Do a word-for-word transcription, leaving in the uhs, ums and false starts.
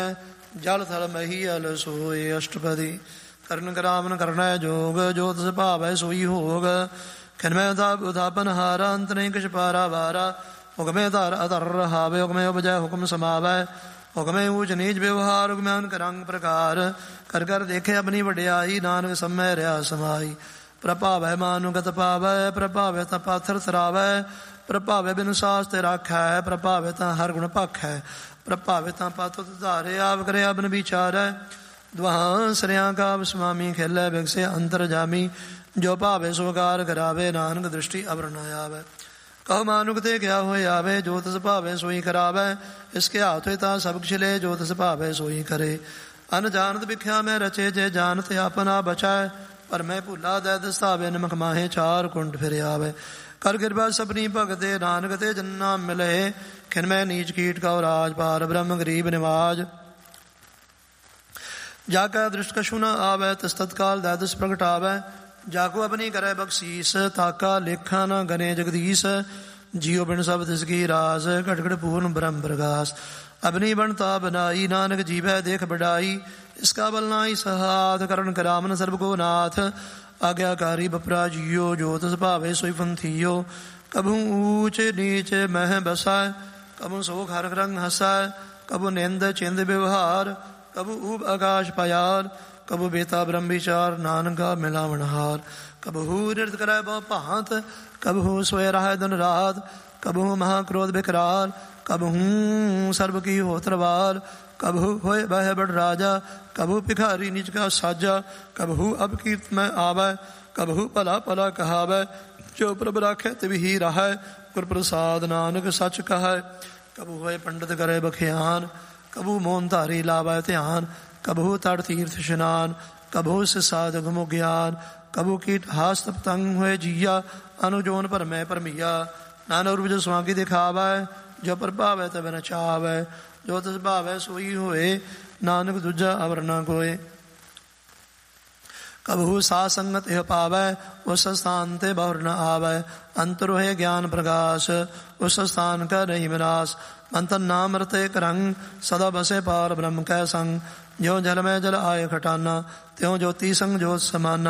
ਜਲ ਥਲ ਮਹੀਅਲ ਸੋਏ ਅਸ਼ਟਪਦੀ। ਕਰਨ ਕਰਾਵਨ ਕਰਨੈ ਜੋਗ, ਜੋ ਤਿਸ ਭਾਵੈ ਸੋਈ ਹੋਗ। ਖਿਨਮੈ ਉਥਾਪਨ ਹਾਰਾ, ਅੰਤ ਨਹੀਂ ਕਿਛ ਪਾਰਾ ਵਾਰਾ। ਹੁਕਮੇ ਧਰ ਅਧਰ ਰਹਾਵੇ, ਹੁਕਮੇ ਉਪਜੈ ਹੁਕਮ ਸਮਾਵੈ। ਹੁਕਮੇ ਊਚ ਨੀਚ ਵਿਵਹਾਰ, ਹੁਕਮੈ ਅਨਕ ਰੰਗ ਪ੍ਰਕਾਰ। ਕਰ ਕਰ ਦੇਖੇ ਆਪਣੀ ਵਡਿਆਈ, ਨਾਨਕ ਸਮੈ ਰਿਹਾ ਸਮਾਈ। ਪ੍ਰਭਾਵੈ ਮਾਨੁਗਤ ਪਾਵੈ, ਪ੍ਰਭਾਵੈ ਤਾਂ ਪਾਥਰ ਤਰਾਵੈ। ਪ੍ਰਭਾਵੈ ਬਿਨ ਸਾਸ ਤੇ ਰਾਖੈ, ਪ੍ਰਭਾਵੈ ਤਾਂ ਹਰ ਗੁਣ ਭਾਖੈ। ਪ੍ਰਭਾਵੈ ਤਾਂ ਪਾਤੁ ਧਾਰੇ, ਆਪ ਕਰੇ ਆਪਨ ਵਿਚਾਰੈ। ਦੁਹਾਂ ਸਰਿਆਂ ਕਾਵ ਸਮਾਮੀ, ਖੇਲੈ ਬਿਗਸੇ ਅੰਤਰ ਜਾਮੀ। ਜੋ ਭਾਵੇ ਸੋ ਕਾਰ ਕਰਾਵੇ, ਨਾਨਕ ਦ੍ਰਿਸ਼ਟੀ ਅਵਰ ਨ ਆਵੈ। ਕਹੋ ਮਾਨੁਕ ਤੇ ਕਿਆ ਹੋਏ ਆਵੇ, ਜੋ ਤਿਸ ਭਾਵੇ ਸੋਈ ਕਰਾਵੈ। ਇਸਕੇ ਹਾਥ ਹੋਏ ਤਾਂ ਸਭ ਕਿਛ ਲੈ, ਜੋ ਤਿਸ ਭਾਵੇ ਸੋਈ ਕਰੇ। ਅਨ ਜਾਣਤ ਵਿਖਿਆ ਮੈਂ ਰਚੇ, ਜੇ ਜਾਣਤ ਆਪਨਾ ਬਚੈ। ਪਰ ਮੈਂ ਭੁੱਲਾ ਦੈ ਦਸਤਾਵੇ, ਨਮਕ ਮਾਹੇ ਚਾਰ ਕੁੰਡ ਫਿਰ ਆਵੇ। ਕਰ ਕਿਰਪਾ ਸਭਨੀ ਭਗਤੇ, ਨਾਨਕ ਤੇ ਜਨਾ ਮਿਲੇ। ਖਿਨਮੈ ਨੀਚ ਕੀਟ ਕਉ ਰਾਜ, ਪਾਰ ਬ੍ਰਹਮ ਗਰੀਬ ਨਿਵਾਜ। ਜਾ ਕੈ ਦ੍ਰਿਸ਼ਟ ਕਛੁ ਨ ਆਵੈ, ਤਿਸ ਤਤਕਾਲ ਦੈ ਦਿਸ ਪ੍ਰਗਟਾਵੈ। ਜਾਕੋ ਆਪਣੀ ਕਰੈ ਬਖਸ਼ੀਸ, ਤਾਕਾ ਲੇਖਾ ਨ ਗਨੇ ਜਗਦੀਸ਼। ਜੀਉ ਬਿਨ ਸਭ ਤਿਸ ਕੀ ਰਾਸ, ਘਟ ਘਟ ਪੂਰਨ ਬ੍ਰਹਮ ਪ੍ਰਗਾਸ। ਅਬਨੀ ਬਣਤਾ ਬਨਾਈ, ਨਾਨਕ ਜੀਵੈ ਦੇਖ ਬਡਾਈ। ਇਸਕਾ ਬਲ ਨਾਹੀ ਸਹਾਤ, ਕਰਨ ਕਰਾਵਨ ਸਰਬ ਕੋ ਨਾਥ। ਆਗਿਆਕਾਰੀ ਬਪਰਾ ਜੀਓ, ਜੋ ਤਿਸ ਭਾਵੇ ਸੋਈ ਪੰਥੀਓ। ਕਭੂ ਊਚ ਨੀਚ ਮਹਿ ਬਸੈ, ਕਭੂ ਸੋਖ ਹਰ ਰੰਗ ਹਸੈ। ਕਭੂ ਨਿੰਦ ਚਿੰਦ ਵਿਵਹਾਰ, ਕਭੂ ਊਬ ਆਕਾਸ਼ ਪਾਇਆਰ। ਕਭੂ ਬੇਤਾ ਬ੍ਰਹਮ ਵਿਚਾਰ, ਨਾਨਕਾ ਮਿਲਾਵਣ ਹਾਰ। ਕਭੂ ਨਿਰਤ ਕਰੈ ਬਹੁ ਭਾਂਤ, ਕਭੂ ਸੋਇ ਰਹਿ ਦਿਨ ਰਾਤ। ਕਭੂ ਮਹਾ ਕ੍ਰੋਧ ਬਿਕਰਾਲ, ਕਭੂ ਸਰਬ ਕੀ ਹੋਤ ਰਵਾਲ। ਕਭੂ ਹੋਏ ਬਹਿ ਬੜ ਰਾਜਾ, ਕਭੂ ਭਿਖਾਰੀ ਨਿਜ ਕਾ ਸਾਜਾ। ਕਭੂ ਅਬ ਕੀਰਤ ਮੈਂ ਆਵੈ, ਕਭੂ ਭਲਾ ਭਲਾ ਕਹਾਵੈ। ਜੋ ਪ੍ਰਭ ਰਾਖੈ ਤਿਵ ਰਹੈ, ਗੁਰ ਪ੍ਰਸਾਦ ਨਾਨਕ ਸੱਚ ਕਹੈ। ਕਭੂ ਹੋਏ ਪੰਡਿਤ ਕਰੇ ਬਖਿਆਨ, ਕਭੂ ਮੋਹਨ ਧਾਰੀ ਲਾਵੈ ਧਿਆਨ। ਕਭੂ ਤੜ ਤੀਰਥ ਇਸ਼ਨਾਨ, ਕਭੂ ਸਿਸਾਦ ਗੁਮੁ ਗਿਆਨ। ਕਭੂ ਕੀਟ ਹਾਸ ਪਤੰਗ ਹੋਏ ਜੀਆ, ਅਨੁਜੋਨ ਭਰਮੈ ਭਰਮੀਆ। ਨਾਨਕ ਰੂਪ ਜੋ ਸਵਾਂਗੀ ਦਿਖਾਵੈ, ਜੋ ਪ੍ਰਭਾਵੈ ਤਬ ਨ ਚਾਵੈ। ਜੋ ਤਿਸ ਭਾਵੈ ਸੋਈ ਹੋਏ, ਨਾਨਕ ਦੂਜਾ ਅਵਰ ਨ ਕੋਇ। ਕਭੂ ਸਾ ਸੰਗਤ ਇਹ ਪਾਵੈ, ਉਸ ਸਥਾਨ ਤੇ ਬਹੁਰ ਨ ਆਵੈ। ਅੰਤਰ ਹੋਏ ਗਿਆਨ ਪ੍ਰਕਾਸ਼, ਉਸ ਸਥਾਨ ਕਾ ਨਹੀਂ ਵਿਨਾਸ਼। ਅੰਤਨ ਨਾਮ ਰਤੇ ਕਰੰਗ, ਸਦਾ ਬਸੇ ਪਾਰ ਬ੍ਰਹਮ ਕੈ ਸੰਗ। ਜਿਉ ਜਲ ਮੈਂ ਜਲ ਆਏ ਖਟਾਨਾ, ਤਿਉ ਜੋਤੀ ਸੰਗ ਜੋਤ ਸਮਾਨਾ।